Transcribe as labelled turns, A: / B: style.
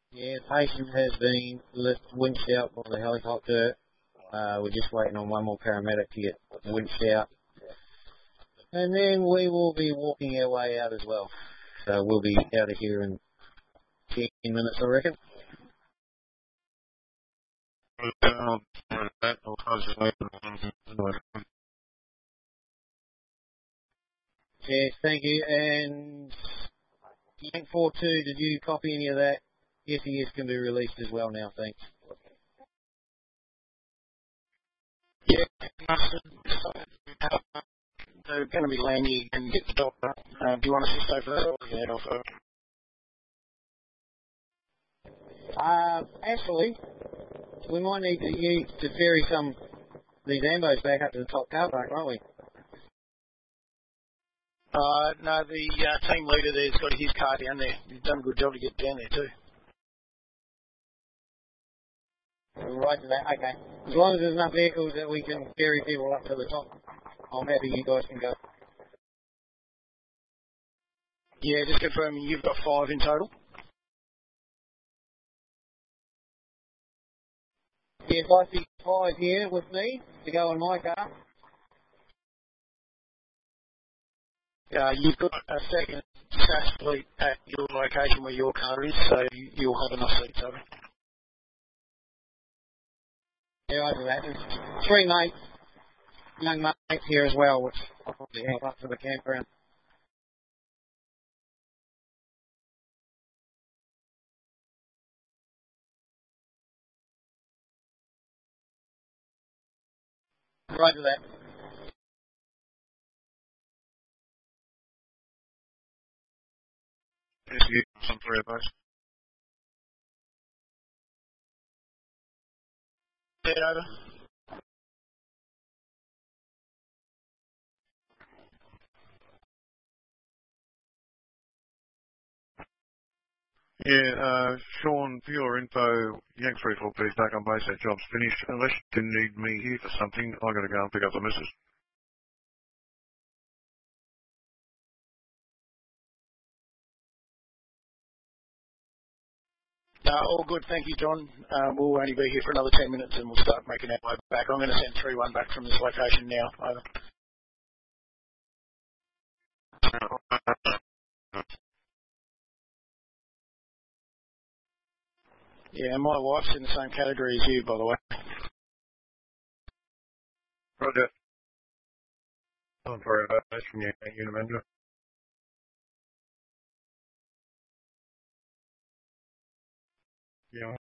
A: Yeah, the patient has been winched out by the helicopter. We're just waiting on one more paramedic to get winched out. And then we will be walking our way out as well. So we'll be out of here in 10 minutes, I reckon. Yes, thank you. And Yank 42, did you copy any of that? SES can be released as well now, thanks.
B: Yeah, they're going to be landing and get the doctor. Do you want us to stay for that or head off?
A: Actually, we might need to ferry some of these ambos back up to the top car park, won't we?
B: No, the team leader there's got his car down there. He's done a good job to get down there too.
A: Right to that, okay. As long as there's enough vehicles that we can ferry people up to the top, I'm happy you guys can go.
B: Yeah, just confirming you've got 5 in total.
A: Yes, I see 5 here with me to go in my car.
B: You've got a second SAS fleet at your location where your car is, so you'll have enough seats over.
A: Yeah, I do that. There's 3 mates, young mates here as well, which I'll probably help up to the campground. Right to that.
C: Yes, you some 3 of those.
B: Head over.
C: Yeah, Sean, for your info, Yank 34P's back on base, that job's finished. Unless you need me here for something, I've got to go and pick up the missus.
B: All good, thank you, John. We'll only be here for another 10 minutes and we'll start making our way back. I'm going to send 3-1 back from this location now. Over. Yeah, my wife's in the same category as you, by the way.
C: Roger. I'm sorry about that from you, Unimender. Yeah.